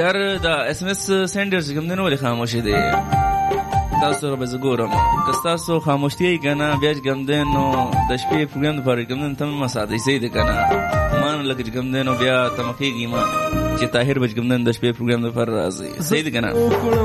یار دا اس ام اس سندرز کوم نه ولې خاموش دي تاسو را بزګورم که تاسو خاموشتي کنه بیا کوم دنو د شپې پروګرام لپاره کوم دن تم مساعده سي دي کنه مان لکه کوم دنو بیا تمخيږي ما چې طاهر بج کوم دن د شپې پروګرام لپاره راځي سي دي کنه